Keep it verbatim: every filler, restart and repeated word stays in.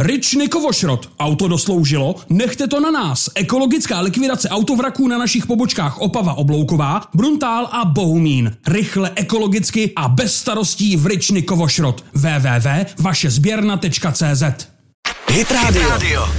Rycznikovo šrot. Auto dosloužilo? Nechte to na nás. Ekologická likvidace autovraků na našich pobočkách Opava Oblouková, Bruntál a Bohumín. Rychle, ekologicky a bez starostí v Rycznikovo šrot. w w w tečka vaše sběrna tečka cé zet. Hit Radio.